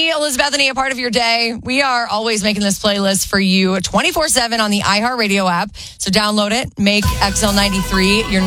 me, Elizabethany, a part of your day. We are always making this playlist for you 24/7 on the iHeartRadio app. So download it. Make XL93 your